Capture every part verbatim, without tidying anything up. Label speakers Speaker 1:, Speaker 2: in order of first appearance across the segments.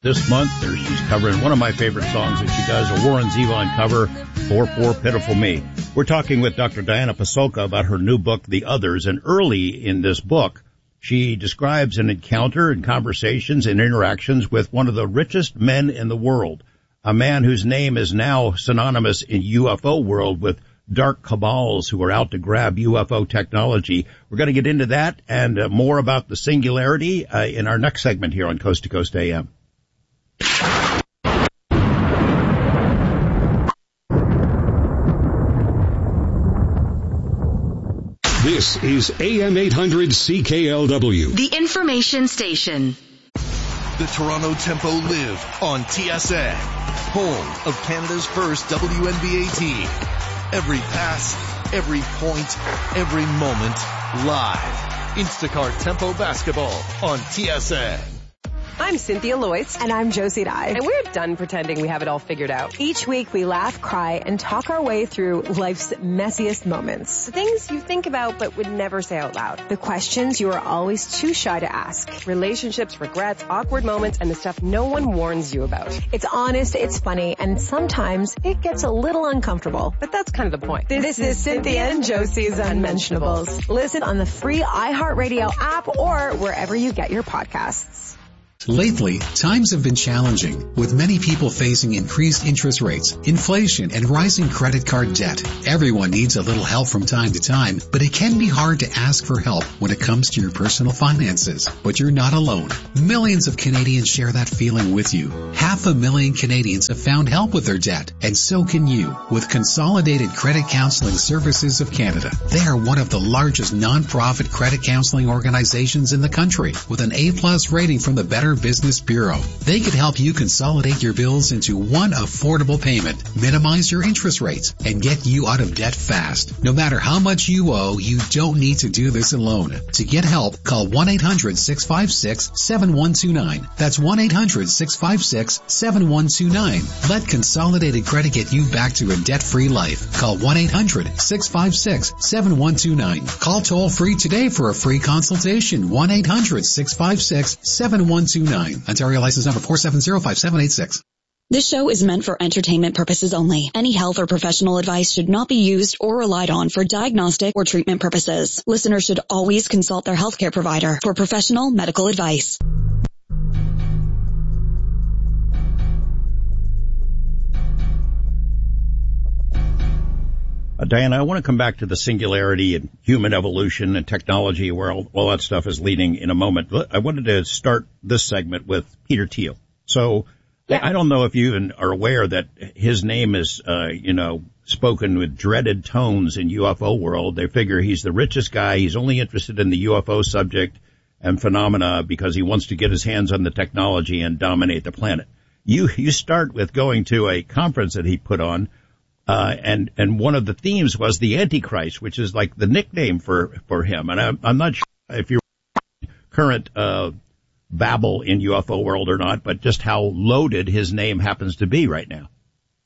Speaker 1: This month, there she's covering one of my favorite songs that she does, a Warren Zevon cover, For Poor Pitiful Me. We're talking with Doctor Diana Pasulka about her new book, The Others, and early in this book, she describes an encounter and conversations and interactions with one of the richest men in the world, a man whose name is now synonymous in U F O world with dark cabals who are out to grab U F O technology. We're going to get into that and uh, more about the singularity uh, in our next segment here on Coast to Coast A M.
Speaker 2: This is A M eight hundred C K L W.
Speaker 3: The information station.
Speaker 4: The Toronto Tempo live on T S N, home of Canada's first W N B A team. Every pass, every point, every moment, live. Instacart Tempo Basketball on T S N.
Speaker 5: I'm Cynthia Loyce.
Speaker 6: And I'm Josie Dye.
Speaker 5: And we're done pretending we have it all figured out.
Speaker 6: Each week we laugh, cry, and talk our way through life's messiest moments.
Speaker 5: The things you think about but would never say out loud.
Speaker 6: The questions you are always too shy to ask.
Speaker 5: Relationships, regrets, awkward moments, and the stuff no one warns you about.
Speaker 6: It's honest, it's funny, and sometimes it gets a little uncomfortable.
Speaker 5: But that's kind of the point.
Speaker 6: This, this is Cynthia and Josie's Unmentionables. Listen on the free iHeartRadio app or wherever you get your podcasts.
Speaker 7: Lately, times have been challenging, with many people facing increased interest rates, inflation, and rising credit card debt. Everyone needs a little help from time to time, but it can be hard to ask for help when it comes to your personal finances. But you're not alone. Millions of Canadians share that feeling with you. Half a million Canadians have found help with their debt, and so can you, with Consolidated Credit Counseling Services of Canada. They are one of the largest non-profit credit counseling organizations in the country, with an A-plus rating from the Better Business Bureau. They could help you consolidate your bills into one affordable payment, minimize your interest rates, and get you out of debt fast. No matter how much you owe, you don't need to do this alone. To get help, call one eight hundred six five six seven one two nine. That's one eight hundred six five six seven one two nine. Let Consolidated Credit get you back to a debt-free life. Call one eight hundred six five six seven one two nine. Call toll free today for a free consultation. one eight hundred six five six seven one two nine. Ontario license number four seven zero five seven eight six.
Speaker 3: This show is meant for entertainment purposes only. Any health or professional advice should not be used or relied on for diagnostic or treatment purposes. Listeners should always consult their healthcare provider for professional medical advice.
Speaker 1: Uh, Diana, I want to come back to the singularity and human evolution and technology, where all, all that stuff is leading in a moment. I wanted to start this segment with Peter Thiel. So yeah. I don't know if you even are aware that his name is, uh, you know, spoken with dreaded tones in U F O world. They figure he's the richest guy. He's only interested in the U F O subject and phenomena because he wants to get his hands on the technology and dominate the planet. You, you start with going to a conference that he put on. Uh, and, and one of the themes was the Antichrist, which is like the nickname for, for him. And I'm, I'm not sure if you're current, uh, babble in U F O world or not, but just how loaded his name happens to be right now.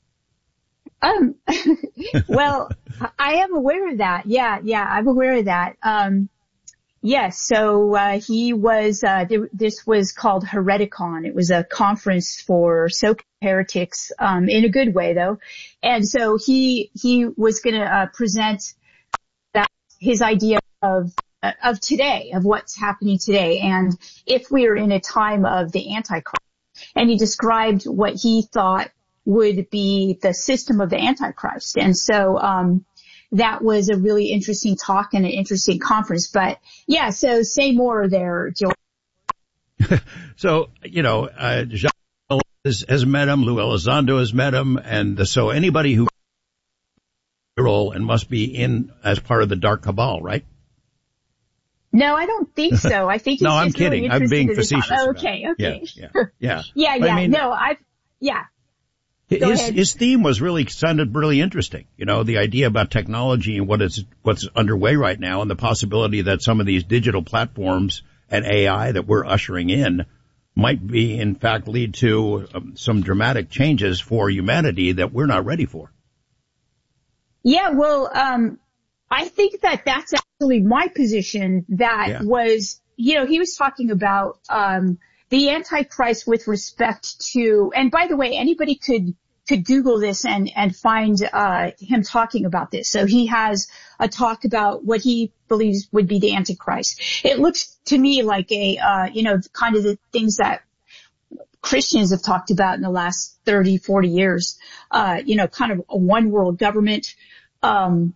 Speaker 8: Um, well, I am aware of that. Yeah, yeah, I'm aware of that. Um, yes, so, uh, he was, uh, th- this was called Hereticon. It was a conference for so heretics, um, in a good way though. And so he, he was going to, uh, present that, his idea of, uh, of today, of what's happening today. And if we are in a time of the Antichrist, and he described what he thought would be the system of the Antichrist. And so, um, that was a really interesting talk and an interesting conference. But yeah, so say more there, Joe.
Speaker 1: So, you know, uh, Jean has, has met him, Lou Elizondo has met him, and so anybody who role and must be in as part of the Dark Cabal, right?
Speaker 8: No, I don't think so. I think he's
Speaker 1: no,
Speaker 8: just
Speaker 1: I'm kidding.
Speaker 8: Really
Speaker 1: I'm being facetious.
Speaker 8: Oh, okay, okay.
Speaker 1: Yeah, yeah, yeah.
Speaker 8: yeah, yeah.
Speaker 1: I mean,
Speaker 8: no, I've, yeah.
Speaker 1: Go his, ahead. His theme was really sounded really interesting. You know, the idea about technology and what is, what's underway right now, and the possibility that some of these digital platforms and A I that we're ushering in might be, in fact, lead to um, some dramatic changes for humanity that we're not ready for.
Speaker 8: Yeah, well, um, I think that that's actually my position. That yeah. was, you know, he was talking about, um, the Antichrist with respect to, and by the way, anybody could, could Google this and, and find, uh, him talking about this. So he has a talk about what he believes would be the Antichrist. It looks to me like a, uh, you know, kind of the things that Christians have talked about in the last thirty, forty years, uh, you know, kind of a one world government, um,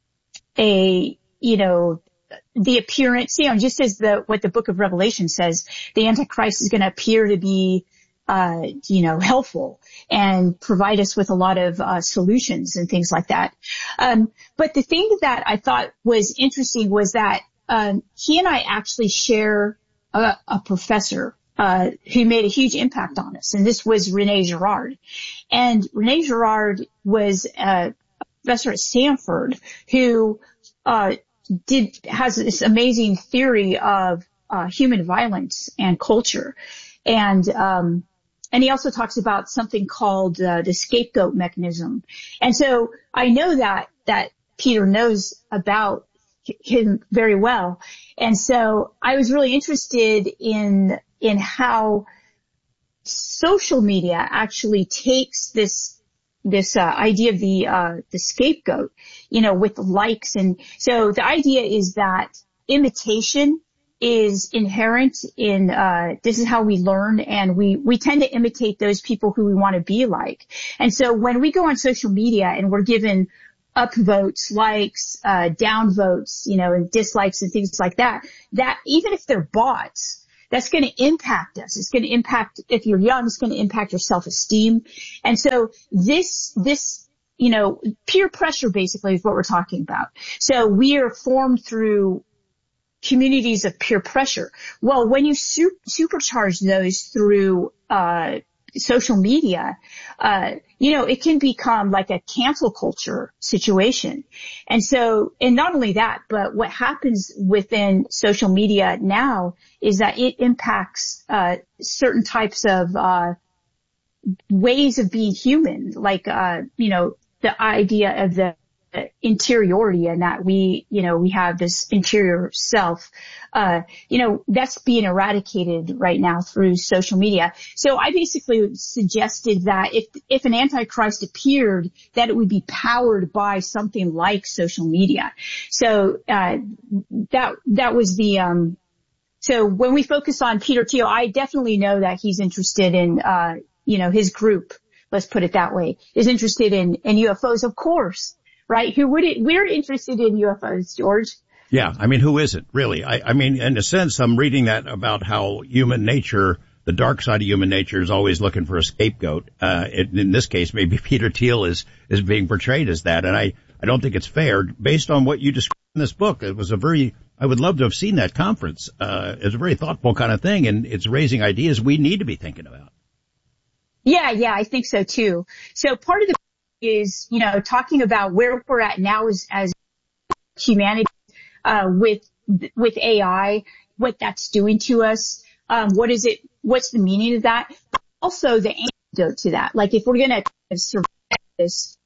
Speaker 8: a, you know, the appearance, you know, just as the, what the book of Revelation says, the Antichrist is going to appear to be, uh, you know, helpful and provide us with a lot of, uh, solutions and things like that. Um, but the thing that I thought was interesting was that, um, he and I actually share a, a professor, uh, who made a huge impact on us. And this was Rene Girard. And Rene Girard was a professor at Stanford who, uh, did, has this amazing theory of, uh, human violence and culture. And, um, and he also talks about something called, uh, the scapegoat mechanism. And so I know that, that Peter knows about him very well. And so I was really interested in, in how social media actually takes this, this, uh, idea of the, uh, the scapegoat, you know, with likes. And so the idea is that imitation is inherent in, uh, this is how we learn, and we, we tend to imitate those people who we want to be like. And so when we go on social media and we're given upvotes, likes, uh, downvotes, you know, and dislikes and things like that, that even if they're bots, that's going to impact us. It's going to impact, if you're young, it's going to impact your self-esteem. And so this, this, you know, peer pressure basically is what we're talking about. So we are formed through communities of peer pressure. Well, when you su- supercharge those through, uh, social media, uh, you know, it can become like a cancel culture situation. And so, and not only that, but what happens within social media now is that it impacts, uh, certain types of, uh, ways of being human, like, uh, you know, the idea of the interiority, and that we, you know, we have this interior self, uh, you know, that's being eradicated right now through social media. So I basically suggested that if, if an Antichrist appeared, that it would be powered by something like social media. So, uh, that, that was the, um, so when we focus on Peter Thiel, I definitely know that he's interested in, uh, you know, his group, let's put it that way, is interested in, in U F Os, of course. Right? Who would it? We're interested in U F Os, George.
Speaker 1: Yeah. I mean, who isn't really? I, I mean, in a sense, I'm reading that about how human nature, the dark side of human nature, is always looking for a scapegoat. Uh, it, in this case, maybe Peter Thiel is, is being portrayed as that. And I, I don't think it's fair based on what you described in this book. It was a very, I would love to have seen that conference. Uh, it's a very thoughtful kind of thing, and it's raising ideas we need to be thinking about.
Speaker 8: Yeah. Yeah. I think so too. So part of the is, you know, talking about where we're at now as, as humanity, uh, with, with A I, what that's doing to us. Um, what is it, what's the meaning of that? But also the antidote to that. Like if we're going to survive this.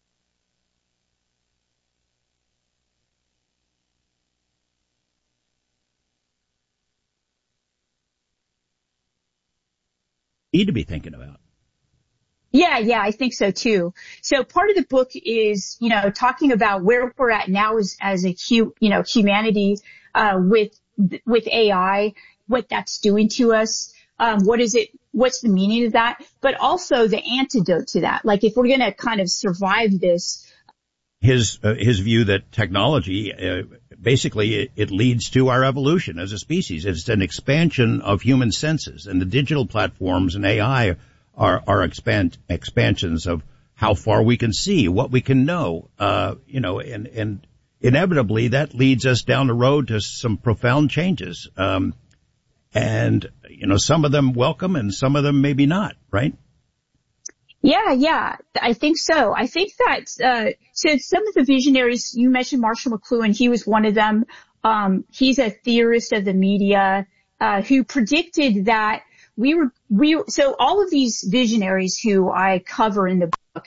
Speaker 1: Need to be thinking about.
Speaker 8: Yeah, yeah, I think so too. So part of the book is, you know, talking about where we're at now as, as a hu, you know, humanity, uh, with, with A I, what that's doing to us. Um, what is it, what's the meaning of that? But also the antidote to that. Like if we're going to kind of survive this.
Speaker 1: His, uh, his view that technology, uh, basically it, it leads to our evolution as a species. It's an expansion of human senses, and the digital platforms and A I are, are expand, expansions of how far we can see, what we can know, uh, you know, and, and inevitably that leads us down the road to some profound changes. Um, and, you know, some of them welcome and some of them maybe not, right?
Speaker 8: Yeah, yeah, I think so. I think that, uh, so some of the visionaries, you mentioned Marshall McLuhan, he was one of them. Um, he's a theorist of the media, uh, who predicted that we were, we, so all of these visionaries who I cover in the book,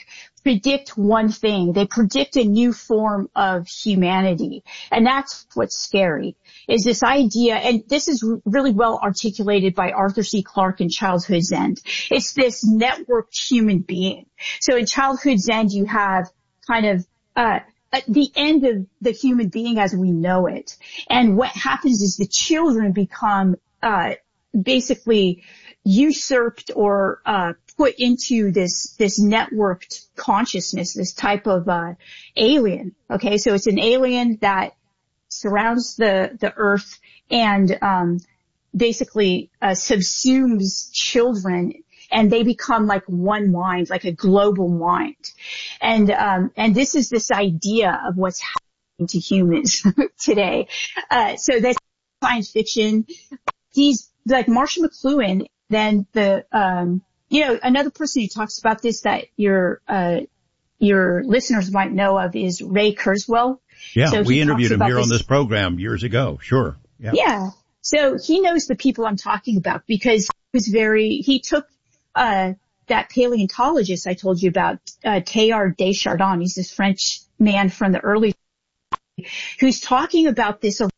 Speaker 8: predict one thing. They predict a new form of humanity. And that's what's scary, is this idea, and this is really well articulated by Arthur C. Clarke in Childhood's End. It's this networked human being. So in Childhood's End, you have kind of, uh, at the end of the human being as we know it. And what happens is the children become, uh, basically usurped or, uh, put into this, this networked consciousness, this type of, uh, alien. Okay. So it's an alien that surrounds the, the earth and, um, basically, uh, subsumes children, and they become like one mind, like a global mind. And, um, and this is this idea of what's happening to humans today. Uh, so that's science fiction. These, like Marshall McLuhan, then the, um, you know, another person who talks about this that your, uh, your listeners might know of is Ray Kurzweil.
Speaker 1: Yeah,
Speaker 8: so
Speaker 1: we interviewed him here
Speaker 8: this,
Speaker 1: on this program years ago. Sure. Yeah.
Speaker 8: Yeah. So he knows the people I'm talking about because he was very, he took, uh, that paleontologist I told you about, uh, Teilhard de Chardin. He's this French man from the early, who's talking about this